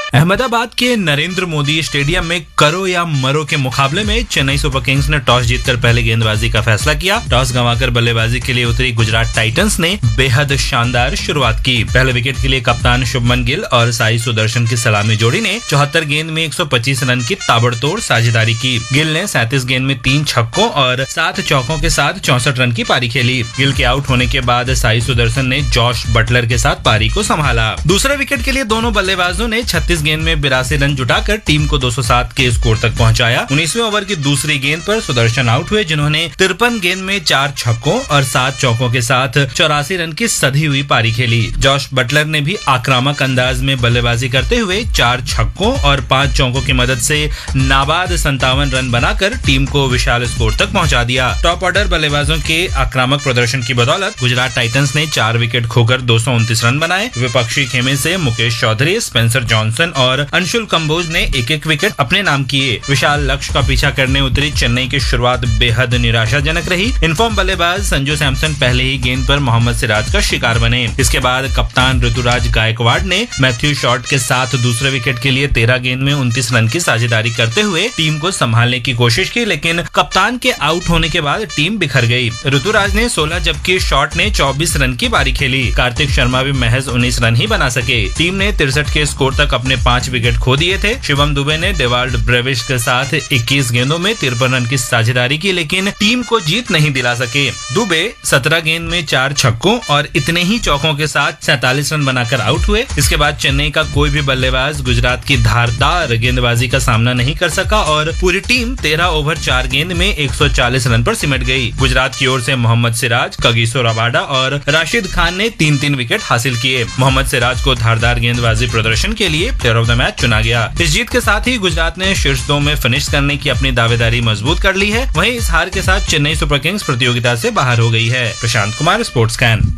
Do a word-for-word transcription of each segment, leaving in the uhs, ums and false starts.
अहमदाबाद के नरेंद्र मोदी स्टेडियम में करो या मरो के मुकाबले में चेन्नई सुपर किंग्स ने टॉस जीतकर पहले गेंदबाजी का फैसला किया। टॉस गंवाकर बल्लेबाजी के लिए उतरी गुजरात टाइटंस ने बेहद शानदार शुरुआत की। पहले विकेट के लिए कप्तान शुभमन गिल और साई सुदर्शन की सलामी जोड़ी ने चौहत्तर गेंद में एक सौ पच्चीस रन की ताबड़तोड़ साझेदारी की। गिल ने सैंतीस गेंद में तीन छक्कों और सात चौकों के साथ चौसठ रन की पारी खेली। गिल के आउट होने के बाद साई सुदर्शन ने जॉश बटलर के साथ पारी को संभाला। दूसरे विकेट के लिए दोनों बल्लेबाजों ने छत्तीस गेंद में बिरासी रन जुटाकर टीम को दो सौ सात के स्कोर तक पहुंचाया। उन्नीसवें ओवर की दूसरी गेंद पर सुदर्शन आउट हुए, जिन्होंने तिरपन गेंद में चार छक्कों और सात चौकों के साथ चौरासी रन की सधी हुई पारी खेली। जॉश बटलर ने भी आक्रामक अंदाज में बल्लेबाजी करते हुए चार छक्कों और पांच चौकों की मदद से नाबाद संतावन रन बनाकर टीम को विशाल स्कोर तक पहुंचा दिया। टॉप ऑर्डर बल्लेबाजों के आक्रामक प्रदर्शन की बदौलत गुजरात टाइटंस ने चार विकेट खोकर दो सौ उनतीस रन बनाए। विपक्षी खेमे से मुकेश चौधरी, स्पेंसर जॉनसन और अंशुल कंबोज ने एक एक विकेट अपने नाम किए। विशाल लक्ष्य का पीछा करने उतरी चेन्नई की शुरुआत बेहद निराशाजनक रही। इनफॉर्म बल्लेबाज संजू सैमसन पहले ही गेंद पर मोहम्मद सिराज का शिकार बने। इसके बाद कप्तान ऋतुराज गायकवाड़ ने मैथ्यू शॉर्ट के साथ दूसरे विकेट के लिए तेरह गेंद में उनतीस रन की साझेदारी करते हुए टीम को संभालने की कोशिश की, लेकिन कप्तान के आउट होने के बाद टीम बिखर गई। ऋतुराज ने सोलह जबकि शॉर्ट ने चौबीस रन की पारी खेली। कार्तिक शर्मा भी महज उन्नीस रन ही बना सके। टीम ने तिरसठ के स्कोर तक अपने पांच विकेट खो दिए थे। शिवम दुबे ने डेवाल्ड ब्रेविश के साथ इक्कीस गेंदों में तिरपन रन की साझेदारी की, लेकिन टीम को जीत नहीं दिला सके। दुबे सत्रह गेंद में चार छक्कों और इतने ही चौकों के साथ सैंतालीस रन बनाकर आउट हुए। इसके बाद चेन्नई का कोई भी बल्लेबाज गुजरात की धारदार गेंदबाजी का सामना नहीं कर सका और पूरी टीम तेरह ओवर चार गेंद में एक सौ चालीस रन पर सिमट गई। गुजरात की ओर से मोहम्मद सिराज, कगिसो रबाडा और राशिद खान ने तीन तीन विकेट हासिल किए। मोहम्मद सिराज को धारदार गेंदबाजी प्रदर्शन के लिए प्लेयर ऑफ द मैच चुना गया। इस जीत के साथ ही गुजरात ने शीर्ष दो में फिनिश करने की अपनी दावेदारी मजबूत कर ली है। वहीं इस हार के साथ चेन्नई सुपर किंग्स प्रतियोगिता से बाहर हो गई है। Prashant Kumar, sports can.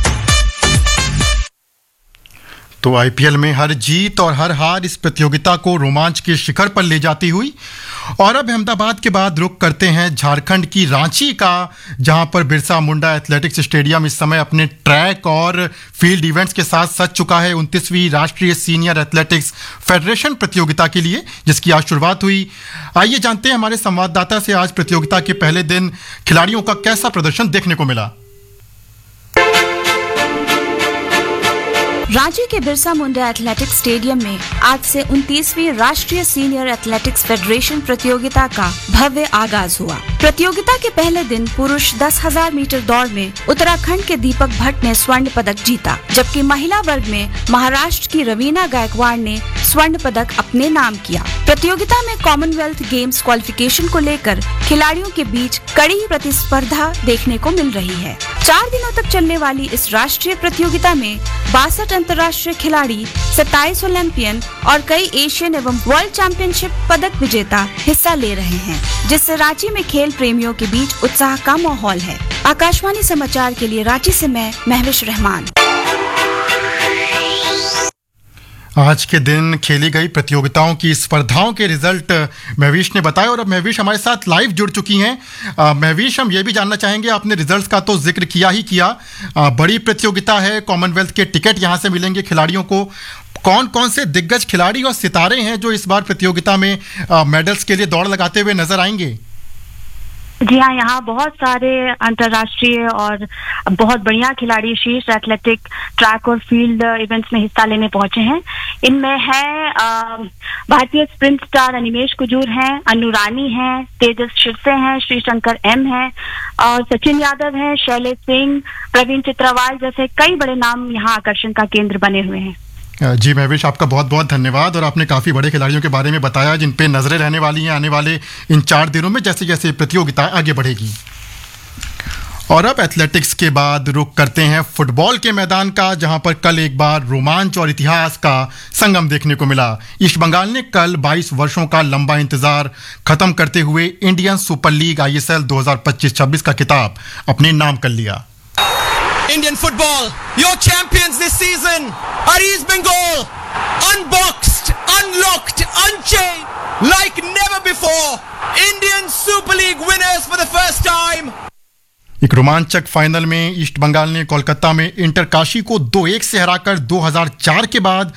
तो आईपीएल में हर जीत और हर हार इस प्रतियोगिता को रोमांच के शिखर पर ले जाती हुई। और अब अहमदाबाद के बाद रुख करते हैं झारखंड की रांची का, जहां पर बिरसा मुंडा एथलेटिक्स स्टेडियम इस समय अपने ट्रैक और फील्ड इवेंट्स के साथ सज चुका है उनतीसवीं राष्ट्रीय सीनियर एथलेटिक्स फेडरेशन प्रतियोगिता के लिए, जिसकी आज शुरुआत हुई। आइए जानते हैं हमारे संवाददाता से आज प्रतियोगिता के पहले दिन खिलाड़ियों का कैसा प्रदर्शन देखने को मिला। रांची के बिरसा मुंडा एथलेटिक्स स्टेडियम में आज से उनतीसवीं राष्ट्रीय सीनियर एथलेटिक्स फेडरेशन प्रतियोगिता का भव्य आगाज हुआ। प्रतियोगिता के पहले दिन पुरुष दस हजार मीटर दौड़ में उत्तराखंड के दीपक भट्ट ने स्वर्ण पदक जीता, जबकि महिला वर्ग में महाराष्ट्र की रवीना गायकवाड़ ने स्वर्ण पदक अपने नाम किया। प्रतियोगिता में कॉमनवेल्थ गेम्स क्वालिफिकेशन को लेकर खिलाड़ियों के बीच कड़ी प्रतिस्पर्धा देखने को मिल रही है। चार दिनों तक चलने वाली इस राष्ट्रीय प्रतियोगिता में बासठ अंतर्राष्ट्रीय खिलाड़ी, सत्ताईस ओलंपियन और कई एशियन एवं वर्ल्ड चैंपियनशिप पदक विजेता हिस्सा ले रहे हैं, जिससे रांची में खेल प्रेमियों के बीच उत्साह का माहौल है। आकाशवाणी समाचार के लिए रांची से मैं महविश रहमान। आज के दिन खेली गई प्रतियोगिताओं की स्पर्धाओं के रिजल्ट महविश ने बताया और अब महविश हमारे साथ लाइव जुड़ चुकी हैं। महविश, हम ये भी जानना चाहेंगे, आपने रिजल्ट्स का तो जिक्र किया ही किया, आ, बड़ी प्रतियोगिता है, कॉमनवेल्थ के टिकट यहाँ से मिलेंगे खिलाड़ियों को। कौन कौन से दिग्गज खिलाड़ी और सितारे हैं जो इस बार प्रतियोगिता में आ, मेडल्स के लिए दौड़ लगाते हुए नजर आएंगे? जी हाँ, यहाँ बहुत सारे अंतर्राष्ट्रीय और बहुत बढ़िया खिलाड़ी शीर्ष एथलेटिक, ट्रैक और फील्ड इवेंट्स में हिस्सा लेने पहुंचे हैं। इनमें है भारतीय स्प्रिंट स्टार अनिमेश कुजूर हैं, अनु रानी हैं, तेजस शिरसे हैं, श्रीशंकर एम हैं और सचिन यादव हैं, शैलेश सिंह, प्रवीण चित्रवाल जैसे कई बड़े नाम यहाँ आकर्षण का केंद्र बने हुए हैं। जी महविश, आपका बहुत बहुत धन्यवाद। और आपने काफ़ी बड़े खिलाड़ियों के बारे में बताया जिन पे नजरें रहने वाली हैं आने वाले इन चार दिनों में जैसे जैसे प्रतियोगिता आगे बढ़ेगी। और अब एथलेटिक्स के बाद रुख करते हैं फुटबॉल के मैदान का, जहां पर कल एक बार रोमांच और इतिहास का संगम देखने को मिला। ईस्ट बंगाल ने कल बाईस वर्षों का लंबा इंतजार खत्म करते हुए Indian super league I S L दो हज़ार पच्चीस छब्बीस का खिताब अपने नाम कर लिया। Indian football, your champions this season are East Bengal, unboxed, unlocked, unchained, like never before. Indian Super League winners for the first time. एक रोमांचक फाइनल में ईस्ट बंगाल ने कोलकाता में इंटर काशी को दो एक से हराकर दो हज़ार चार के बाद